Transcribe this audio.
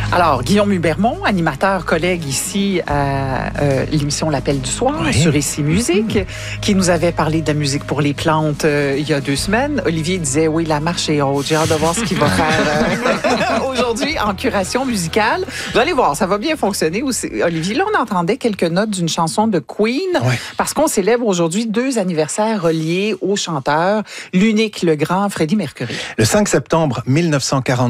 Alors, Guillaume Hubermont, animateur, collègue ici à l'émission L'Appel du soir sur Ici Musique, qui nous avait parlé de la musique pour les plantes il y a 2 semaines. Olivier disait, oui, la marche est haute. J'ai hâte de voir ce qu'il va faire aujourd'hui en curation musicale. Vous allez voir, ça va bien fonctionner aussi. Olivier, là, on entendait quelques notes d'une chanson de Queen, parce qu'on célèbre aujourd'hui 2 anniversaires reliés au chanteur, l'unique, le grand Freddie Mercury. Le 5 septembre 1940,